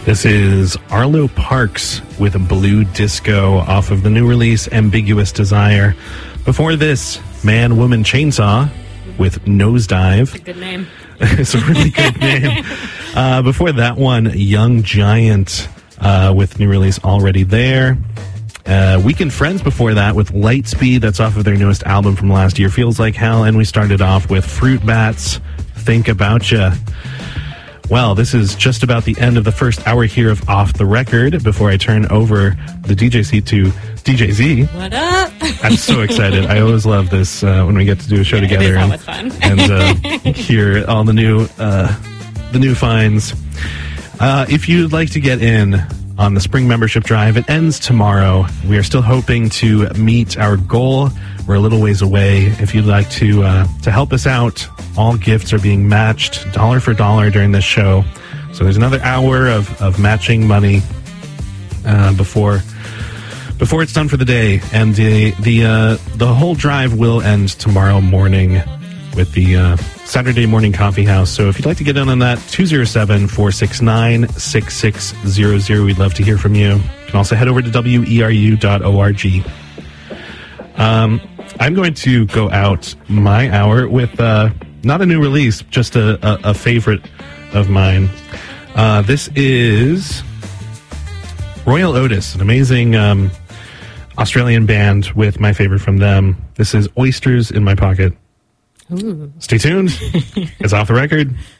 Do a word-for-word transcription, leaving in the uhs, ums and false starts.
This is Arlo Parks with a Blue Disco off of the new release Ambiguous Desire. Before this, Man Woman Chainsaw with Nosedive. It's a good name. It's a really good name. Uh, before that one, Young Giant uh, with new release Already There. Uh, Weekend Friends before that with Lightspeed. That's off of their newest album from last year, Feels Like Hell. And we started off with Fruit Bats, Think About Ya. Well, this is just about the end of the first hour here of Off the Record. Before I turn over the D J seat to D J Z. What up? I'm so excited. I always love this uh, when we get to do a show yeah, together it is and, always fun. and uh, hear all the new uh, the new finds. Uh, if you'd like to get in on the spring membership drive, it ends tomorrow. We are still hoping to meet our goal. We're a little ways away. If you'd like to uh, to help us out, all gifts are being matched dollar for dollar during this show. So there's another hour of, of matching money uh, before before it's done for the day. And the the uh, the whole drive will end tomorrow morning with the uh, Saturday Morning Coffee House. So if you'd like to get in on that, two oh seven, four six nine, six six zero zero. We'd love to hear from you. You can also head over to W E R U dot org. Um, I'm going to go out my hour with uh, not a new release, just a, a, a favorite of mine. Uh, this is Royal Otis, an amazing um, Australian band with my favorite from them. This is Oysters in My Pocket. Ooh. Stay tuned. It's Off the Record.